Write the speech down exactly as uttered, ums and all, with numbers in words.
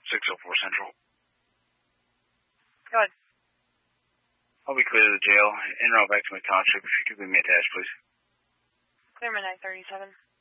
six oh four Central. Go ahead. I'll be clear to the jail. En route back to my township. If you could leave me attached, please. Clear my nine thirty-seven.